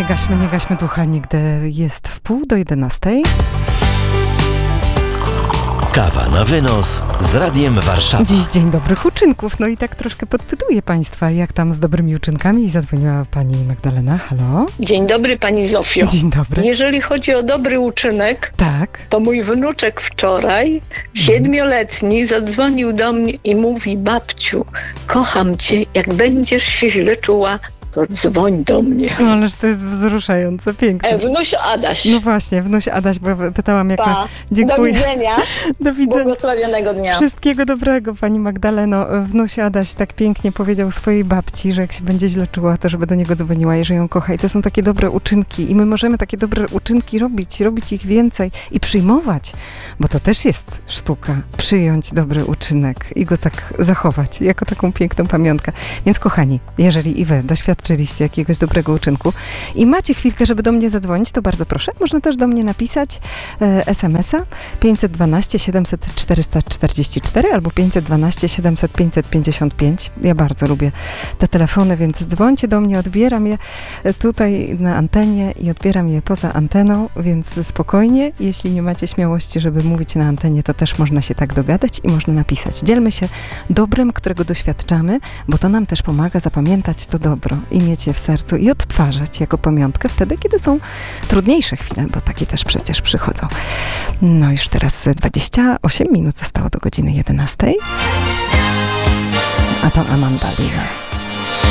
nie gaśmy ducha nigdy. Jest 10:30. Kawa na wynos z Radiem Warszawa. Dziś dzień dobrych uczynków. No i tak troszkę podpytuję Państwa, jak tam z dobrymi uczynkami. I zadzwoniła pani Magdalena. Halo? Dzień dobry, pani Zofio. Dzień dobry. Jeżeli chodzi o dobry uczynek, Tak. to mój wnuczek wczoraj, 7-letni, zadzwonił do mnie i mówi: babciu, kocham cię, jak będziesz się źle czuła, to dzwoń do mnie. No ależ to jest wzruszające, piękne. Wnuś Adaś. No właśnie, wnuś Adaś, bo pytałam jak... Pa. Dziękuję. Do widzenia. Do widzenia. Błogosławionego dnia. Wszystkiego dobrego, pani Magdaleno. Wnuś Adaś tak pięknie powiedział swojej babci, że jak się będzie źle czuła, to żeby do niego dzwoniła i że ją kocha. I to są takie dobre uczynki. I my możemy takie dobre uczynki robić ich więcej i przyjmować, bo to też jest sztuka. Przyjąć dobry uczynek i go tak zachować, jako taką piękną pamiątkę. Więc kochani, jeżeli i wy doświadczyliście jakiegoś dobrego uczynku i macie chwilkę, żeby do mnie zadzwonić, to bardzo proszę. Można też do mnie napisać SMS-a 512 700 444 albo 512 700 555. Ja bardzo lubię te telefony, więc dzwońcie do mnie, odbieram je tutaj na antenie i odbieram je poza anteną, więc spokojnie. Jeśli nie macie śmiałości, żeby mówić na antenie, to też można się tak dogadać i można napisać. Dzielmy się dobrem, którego doświadczamy, bo to nam też pomaga zapamiętać to dobro i mieć je w sercu i odtwarzać jako pamiątkę wtedy, kiedy są trudniejsze chwile, bo takie też przecież przychodzą. No już teraz 28 minut zostało do godziny 11. A to Amanda Lear.